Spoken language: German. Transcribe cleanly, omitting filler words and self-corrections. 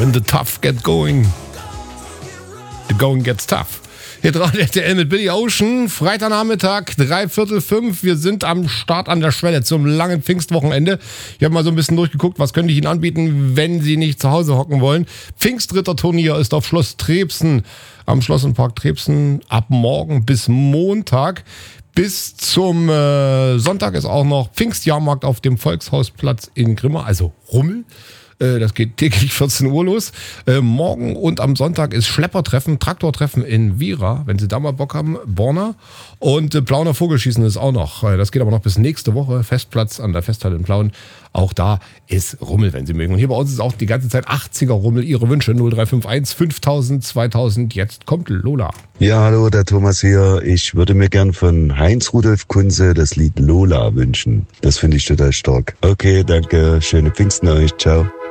When the tough get going, the going gets tough. Hier dran RTL mit Billy Ocean, Freitagnachmittag, 4:45. Wir sind am Start an der Schwelle zum langen Pfingstwochenende. Ich habe mal so ein bisschen durchgeguckt, was könnte ich Ihnen anbieten, wenn Sie nicht zu Hause hocken wollen. Pfingstritterturnier ist auf Schloss Trebsen, am Schloss und Park Trebsen, ab morgen bis Montag. Bis zum Sonntag ist auch noch Pfingstjahrmarkt auf dem Volkshausplatz in Grimma, also Rummel. Das geht täglich 14 Uhr los. Morgen und am Sonntag ist Schleppertreffen, Traktortreffen in Wiera, wenn Sie da mal Bock haben, Borna. Und Plauner Vogelschießen ist auch noch. Das geht aber noch bis nächste Woche. Festplatz an der Festhalle in Plauen. Auch da ist Rummel, wenn Sie mögen. Und hier bei uns ist auch die ganze Zeit 80er Rummel. Ihre Wünsche 0351 5000 2000. Jetzt kommt Lola. Ja, hallo, der Thomas hier. Ich würde mir gern von Heinz Rudolf Kunze das Lied Lola wünschen. Das finde ich total stark. Okay, danke. Schöne Pfingsten euch. Ciao.